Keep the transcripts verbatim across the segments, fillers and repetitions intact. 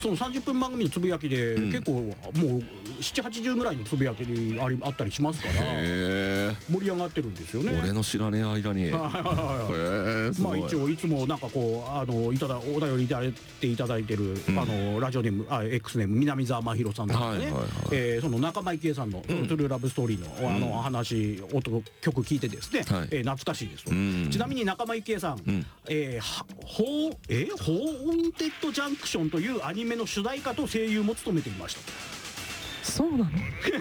そのさんじゅっぷん番組のつぶやきで、 うん結構もうなな、はちじゅうぐらいのつぶやきありあったりしますからへ盛り上がってるんですよね。 俺の知らねえ間に。へはいはいはいはいえすごい。 まあ一応いつもなんかこうあのいただお便りいただいていただいてる、 うんあのラジオネームあ X ネーム南沢真宏さんとかね、 はいはいはいえーその仲間由紀恵さんの、そのトゥルーラブストーリーのあのうん話音曲聞いてですね、 はいえー懐かしいですと。 うんちなみに仲間由紀恵さん、 んえーはホーえーホーンテッドジャンクションというアニメの主題歌と声優も務めていました。 そうなの。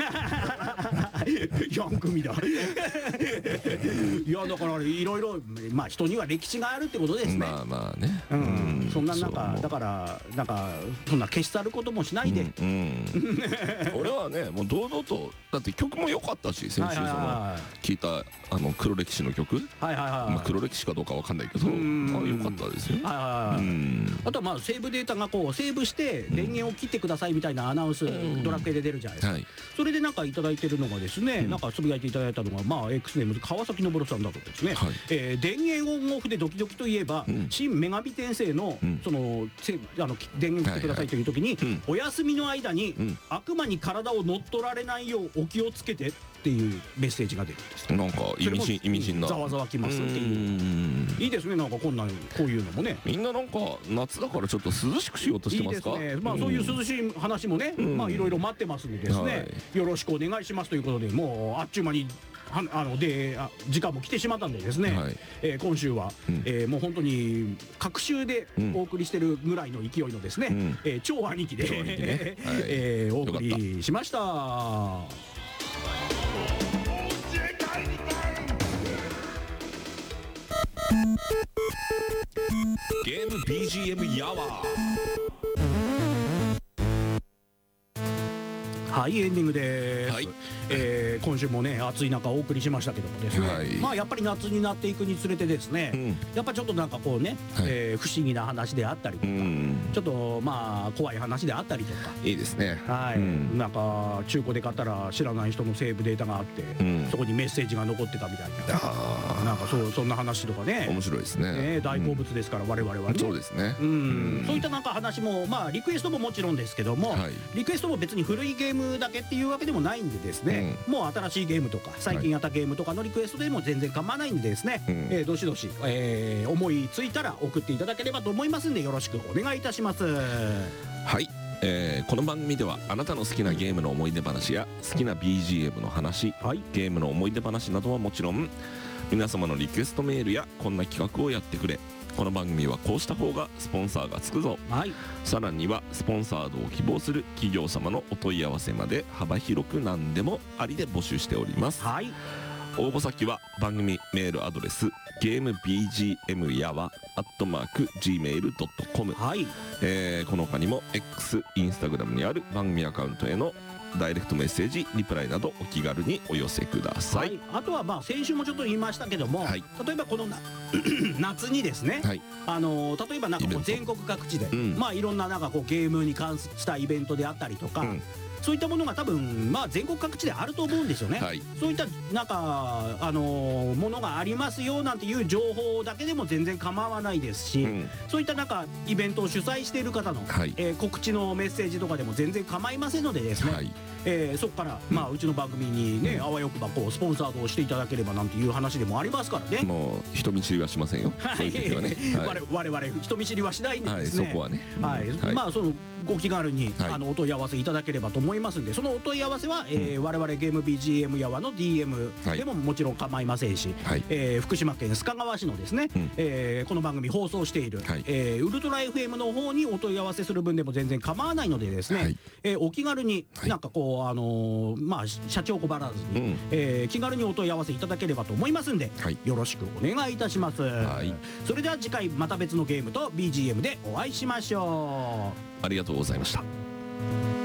ヤン組だいやだからいろいろまあ人には歴史があるってことですね。 まあまあね。 うん、そんななんそうかだからなんかそんな消し去ることもしないで、 うんうん俺はねもう堂々とだって曲も良かったし、先週そのはいはいは聞いたあの黒歴史の曲、 はいはいはいはい、 まあ黒歴史かどうかわかんないけど、 んまあ良かったですよ。 はいはいはい、 うんあとはまあセーブデータがこうセーブして電源を切ってくださいみたいなアナウンス、 んドラクエで出るじゃないですか、 はい。 それでなんかいただいてるのがですね、なんかつぶやいていただいたのがまあ X ネーム川崎昇さんだとですね、 はいえー電源オンオフでドキドキといえば、 うん新女神転生の、 うんそのせあの電源切ってくださいという時に、 はいはいうんお休みの間に、 ん悪魔に体を乗っ取られないようお気をつけてっていうメッセージが出るんです。 なんか意味深意味深な。 ざわざわきますっていう。 うんいいですね、なんかこんなんこういうのもね。 みんななんか夏だからちょっと涼しくしようとしいいてまか。 ですすね。まあそういう涼しい話もね、 んまあいろいろ待ってますんでですね、 はいよろしくお願いしますということで、もうあっちゅう間にはあのであ時間も来てしまったんでですね、 はいえー今週は、 うんえーもう本当に隔週でうんお送りしてるぐらいの勢いのですね、 んえー超兄貴で、 超兄貴ねはいえーお送よかっりしました。 ゲーム ビージーエム やわ。 はいエンディングです、 はいえー今週もね暑い中お送りしましたけどもですね、 はいまあやっぱり夏になっていくにつれてですね、 うんやっぱちょっとなんかこうね、 はいえー不思議な話であったりとうか、 んちょっとまあ怖い話であったりとか、 いいですね。 はい、 うんなんか中古で買ったら知らない人のセーブデータがあって、 うんそこにメッセージが残ってたみたいな、 あなんかそうそんな話とかあね、 面白いですね。 ね大好物ですから、我々はね。 そうですね。 うんうんそういったなんか話もまあリクエストももちろんですけども、 はいリクエストも別に古いゲームだけっていうわけでもないんでですね、もう新しいゲームとか最近やったゲームとかのリクエストでも全然構わないんでですね、 うんえーどしどし、えー思いついたら送っていただければと思いますんでよろしくお願いいたします。 はい、えーこの番組ではあなたの好きなゲームの思い出話や好きな ビージーエム の話、 はいゲームの思い出話などはもちろん皆様のリクエストメールやこんな企画をやってくれ、この番組はこうした方がスポンサーがつくぞ、 はいさらにはスポンサードを希望する企業様のお問い合わせまで幅広く何でもありで募集しております。 はい応募先は番組メールアドレスゲーム ビージーエム やわアットマーク ジーメールドットコム、 はいえーこの他にも X、インスタグラムにある番組アカウントへのダイレクトメッセージ、リプライなどお気軽にお寄せくださ。 はいい、あとはまあ先週もちょっと言いましたけども、 はい例えばこのな夏にですね、 はい、 あのー例えばなんかこイベントう全国各地で、 うんまあいろんななんかこうゲームに関したイベントであったりとか、 うんそういったものが多分まあ全国各地であると思うんですよね。 はいそういったなんかあのーものがありますよなんていう情報だけでも全然構わないですし、 うんそういったなんかイベントを主催している方の、 はいえー告知のメッセージとかでも全然構いませんのでですね、 はい、 えーそこから、まあうちの番組にね、あわよくばこうスポンサードをしていただければなんていう話でもありますからね。 もう人見知りはしませんよ。そういう時はね。はい我我々人見知りはしないんではい、 ですね。 そこはね。 はい、 はいまあそのご気軽に、 はいあのお問い合わせいただければと思いますんで、そのお問い合わせは、えー我々ゲーム ビージーエム やわの ディーエムはいでももちろん構いませんし、 はいえー福島県須賀川市のですね、 うんえーこの番組放送している、 はいえーウルトラ エフエム の方にお問い合わせする分でも全然構わないのでですね、 はいえーお気軽に、 はいなんかこうあのーまあ社長小ばらずに、 うんえー気軽にお問い合わせいただければと思いますんで、 はいよろしくお願いいたします。 はいそれでは次回また別のゲームと ビージーエム でお会いしましょう。 ありがとうございました。